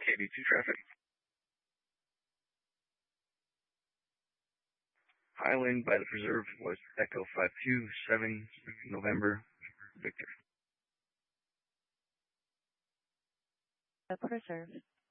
KD2 traffic. Highland by the Preserve was Echo 527 November Victor. The Preserve.